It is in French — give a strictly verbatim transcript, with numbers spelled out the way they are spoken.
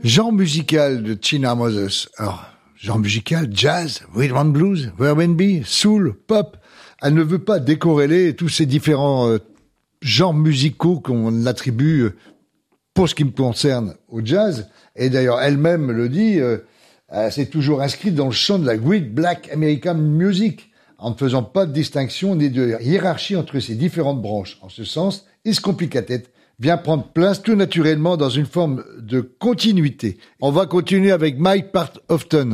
Genre musical de China Moses. Alors, genre musical, jazz, rhythm and blues, R and B, soul, pop. Elle ne veut pas décorréler tous ces différents euh, genres musicaux qu'on attribue, euh, pour ce qui me concerne, au jazz. Et d'ailleurs, elle-même le dit, euh, elle s'est toujours inscrite dans le champ de la Great Black American Music, en ne faisant pas de distinction ni de hiérarchie entre ces différentes branches. En ce sens, It's Complicated vient prendre place tout naturellement dans une forme de continuité. On va continuer avec My Part Often.